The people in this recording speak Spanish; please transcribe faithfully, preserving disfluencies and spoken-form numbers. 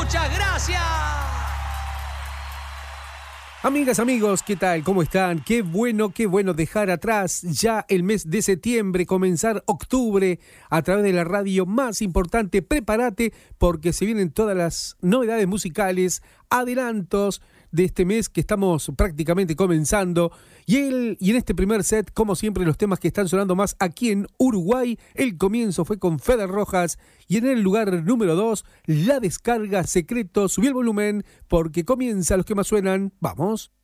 Muchas gracias. Amigas, amigos, ¿qué tal? ¿Cómo están? Qué bueno, qué bueno dejar atrás ya el mes de septiembre, comenzar octubre a través de la radio más importante. Prepárate porque se vienen todas las novedades musicales, adelantos de este mes que estamos prácticamente comenzando. Y, el, y en este primer set, como siempre, los temas que están sonando más aquí en Uruguay. El comienzo fue con Fede Rojas y en el lugar número dos, La Descarga Secreto. Subí el volumen porque comienza los que más suenan. ¡Vamos!